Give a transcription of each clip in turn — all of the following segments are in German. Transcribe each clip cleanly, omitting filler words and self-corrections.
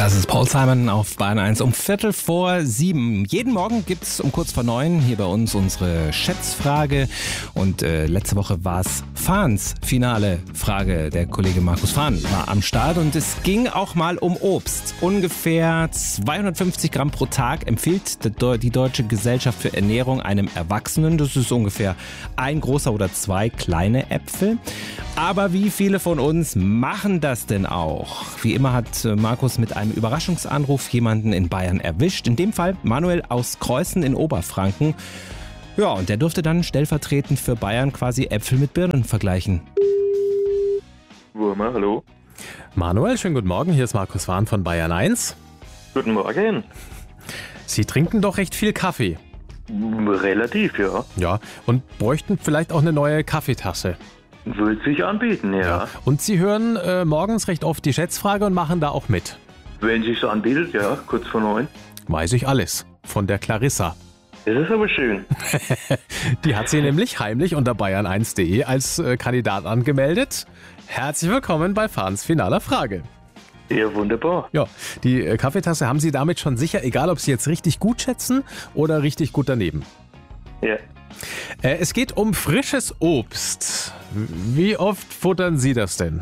Das ist Paul Simon auf Bayern 1 um 7:15. Jeden Morgen gibt es um kurz vor 9 hier bei uns unsere Schätzfrage. Und letzte Woche war es Fahns finale Frage. Der Kollege Markus Fahn war am Start und es ging auch mal um Obst. Ungefähr 250 Gramm pro Tag empfiehlt die Deutsche Gesellschaft für Ernährung einem Erwachsenen. Das ist ungefähr ein großer oder 2 kleine Äpfel. Aber wie viele von uns machen das denn auch? Wie immer hat Markus mit einem Überraschungsanruf jemanden in Bayern erwischt. In dem Fall Manuel aus Kreußen in Oberfranken. Ja, und der durfte dann stellvertretend für Bayern quasi Äpfel mit Birnen vergleichen. Wurmer, hallo. Manuel, schönen guten Morgen. Hier ist Markus Fahn von Bayern 1. Guten Morgen. Sie trinken doch recht viel Kaffee. Relativ, ja. Ja, und bräuchten vielleicht auch eine neue Kaffeetasse. Würde sich anbieten, ja. Und Sie hören morgens recht oft die Schätzfrage und machen da auch mit. Wenn sich's anbietet, ja, kurz vor 9. Weiß ich alles. Von der Clarissa. Das ist aber schön. Die hat sie nämlich heimlich unter bayern1.de als Kandidat angemeldet. Herzlich willkommen bei Fahns finaler Frage. Ja, wunderbar. Ja, die Kaffeetasse haben Sie damit schon sicher, egal ob Sie jetzt richtig gut schätzen oder richtig gut daneben. Ja. Es geht um frisches Obst. Wie oft futtern Sie das denn?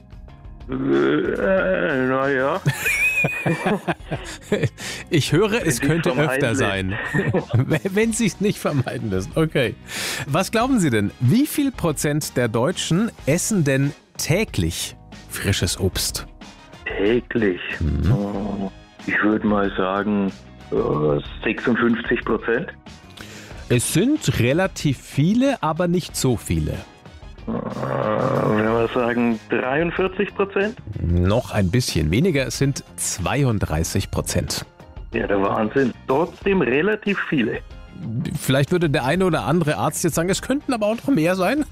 Naja. Ich höre, es könnte öfter sein. Wenn Sie es nicht vermeiden lassen. Okay. Was glauben Sie denn? Wie viel % der Deutschen essen denn täglich frisches Obst? Täglich? Ich würde mal sagen 56%. Es sind relativ viele, aber nicht so viele. Wenn wir sagen 43%? Noch ein bisschen weniger, es sind 32%. Ja, der Wahnsinn. Trotzdem relativ viele. Vielleicht würde der eine oder andere Arzt jetzt sagen, es könnten aber auch noch mehr sein.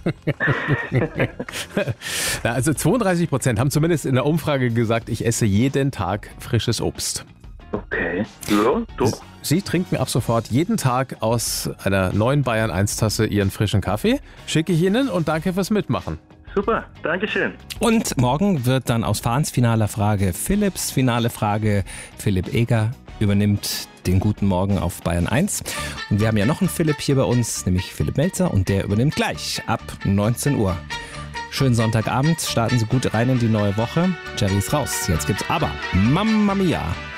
Ja, also 32% haben zumindest in der Umfrage gesagt, ich esse jeden Tag frisches Obst. Okay, ja, doch. Sie trinken ab sofort jeden Tag aus einer neuen Bayern 1 Tasse Ihren frischen Kaffee. Schicke ich Ihnen und danke fürs Mitmachen. Super, Dankeschön. Und morgen wird dann aus Fahns finaler Frage Philipps finale Frage. Philipp Eger übernimmt den Guten Morgen auf Bayern 1. Und wir haben ja noch einen Philipp hier bei uns, nämlich Philipp Melzer. Und der übernimmt gleich ab 19 Uhr. Schönen Sonntagabend, starten Sie gut rein in die neue Woche. Jerry ist raus. Jetzt gibt's aber Mamma Mia.